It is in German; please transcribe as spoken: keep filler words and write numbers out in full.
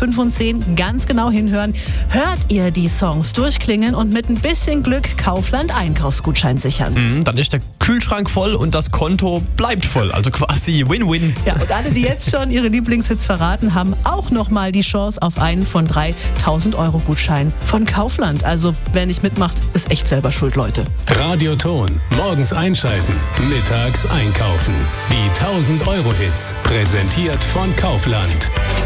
fünf und zehn ganz genau hinhören. Hört ihr die Songs durchklingen und mit ein bisschen Glück Kaufland Einkaufsgutschein sichern. Mhm, dann ist der Kühlschrank voll und das Konto bleibt voll. Also quasi Win-Win. Ja, und alle, die jetzt schon ihre Lieblingshits verraten, haben auch nochmal die Chance auf einen von drei tausend Euro Gutschein von Kaufland. Also wer nicht mitmacht, ist echt selber schuld, Leute. Radioton. Morgens einschalten, mittags einkaufen. Die tausend Euro Hits. Präsentiert von Kaufland.